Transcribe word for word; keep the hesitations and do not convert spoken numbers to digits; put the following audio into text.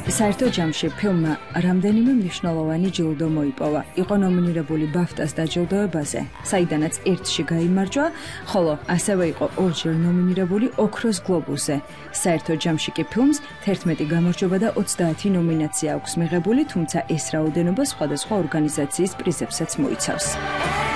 საერთო ჯამში ფილმმა რამდენიმე მნიშვნელოვანი ჯილდო მოიპოვა. იყო ნომინირებული ბაფტას დაჯილდოებაზე, საიდანაც ერთში გაიმარჯვა, ხოლო ასევე იყო ორჯერ ნომინირებული ოქროს გლობუსზე. საერთო ჯამში კი ფილმს თერთმეტი გამარჯვება და ოცდაათი ნომინაცია აქვს მიღებული, თუმცა ეს რაოდენობა სხვადასხვა ორგანიზაციის პრიზებსაც მოიცავს.